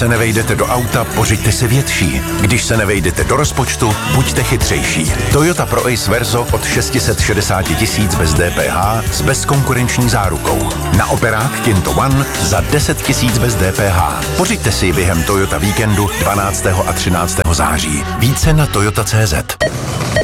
se nevejdete do auta, pořiďte si větší. Když se nevejdete do rozpočtu, buďte chytřejší. Toyota Pro Ace Verso od 660 000 bez DPH s bezkonkurenční zárukou. Na operák Kinto One za 10 000 bez DPH. Pořiďte si během Toyota víkendu 12. a 13. září. Více na toyota.cz.